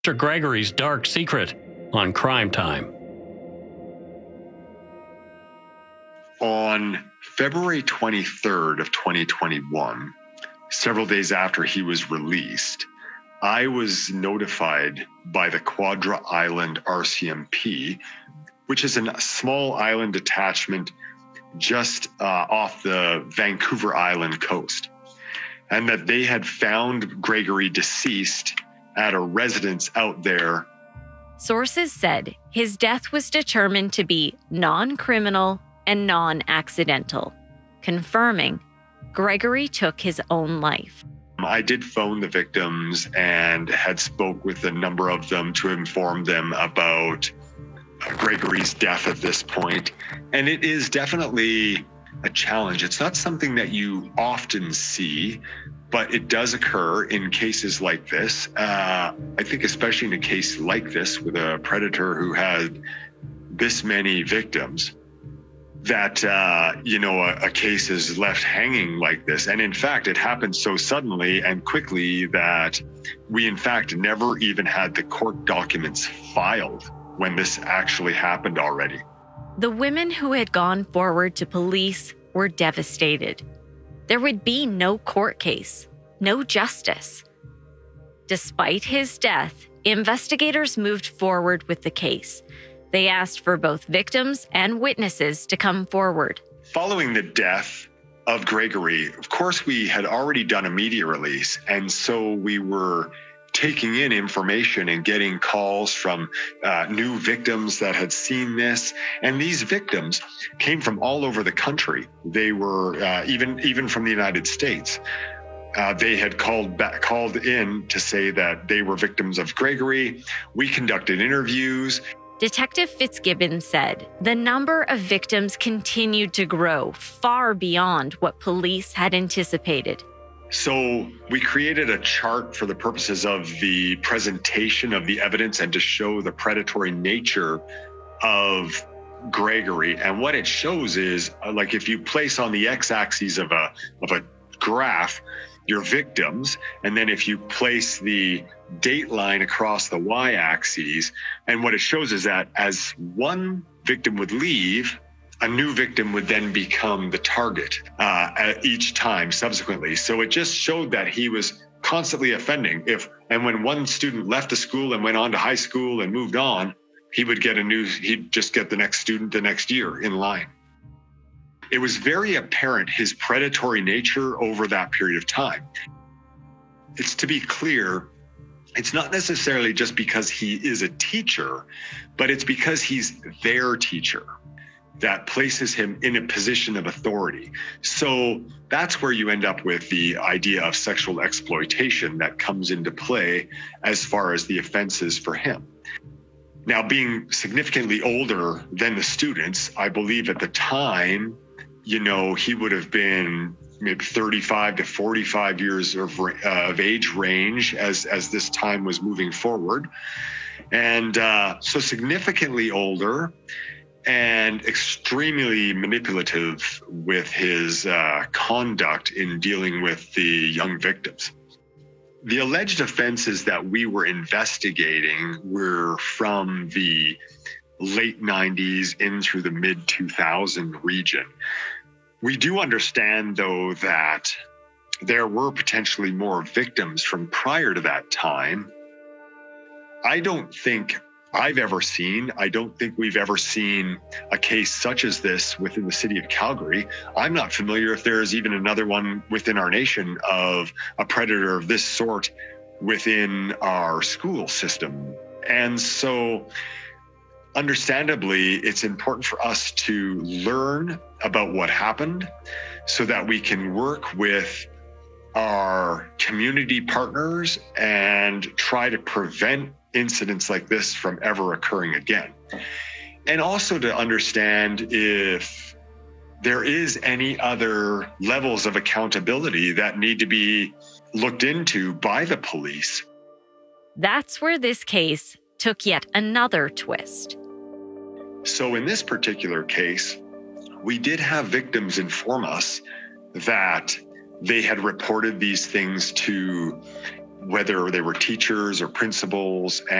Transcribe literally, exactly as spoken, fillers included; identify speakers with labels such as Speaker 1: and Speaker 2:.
Speaker 1: Mister Gregory's dark secret on Crime Time.
Speaker 2: On February twenty-third of twenty twenty-one, several days after he was released, I was notified by the Quadra Island R C M P, which is a small island detachment just uh, off the Vancouver Island coast, and that they had found Gregory deceased at a residence out there.
Speaker 3: Sources said his death was determined to be non-criminal and non-accidental, confirming Gregory took his own life.
Speaker 2: I did phone the victims and had spoke with a number of them to inform them about Gregory's death at this point. And it is definitely a challenge. It's not something that you often see, but it does occur in cases like this. Uh, I think especially in a case like this with a predator who had this many victims, that, uh, you know, a, a case is left hanging like this. And in fact, it happened so suddenly and quickly that we, in fact, never even had the court documents filed when this actually happened already.
Speaker 3: The women who had gone forward to police were devastated. There would be no court case, no justice. Despite his death, investigators moved forward with the case. They asked for both victims and witnesses to come forward.
Speaker 2: Following the death of Gregory, of course, we had already done a media release, and so we were taking in information and getting calls from uh, new victims that had seen this. And these victims came from all over the country. They were uh, even even from the United States. Uh, they had called back, called in to say that they were victims of Gregory. We conducted interviews.
Speaker 3: Detective Fitzgibbon said the number of victims continued to grow far beyond what police had anticipated.
Speaker 2: So we created a chart for the purposes of the presentation of the evidence and to show the predatory nature of Gregory. And what it shows is, uh, like if you place on the x-axis of a of a graph your victims, and then if you place the date line across the y-axis, and what it shows is that as one victim would leave, a new victim would then become the target uh, at each time subsequently. So it just showed that he was constantly offending. If and when one student left the school and went on to high school and moved on, he would get a new, he'd just get the next student the next year in line. It was very apparent his predatory nature over that period of time. It's to be clear, it's not necessarily just because he is a teacher, but it's because he's their teacher that places him in a position of authority. So that's where you end up with the idea of sexual exploitation that comes into play as far as the offenses for him. Now, being significantly older than the students, I believe at the time, you know, he would have been maybe thirty-five to forty-five years of, uh, of age range as, as this time was moving forward. And uh, so significantly older and extremely manipulative with his uh, conduct in dealing with the young victims. The alleged offenses that we were investigating were from the late nineties into the mid two thousand region. We do understand, though, that there were potentially more victims from prior to that time. I don't think I've ever seen, I don't think we've ever seen a case such as this within the city of Calgary. I'm not familiar if there is even another one within our nation of a predator of this sort within our school system. And so, understandably, it's important for us to learn about what happened so that we can work with our community partners and try to prevent incidents like this from ever occurring again. And also to understand if there is any other levels of accountability that need to be looked into by the police.
Speaker 3: That's where this case took yet another twist.
Speaker 2: So in this particular case, we did have victims inform us that they had reported these things to whether they were teachers or principals.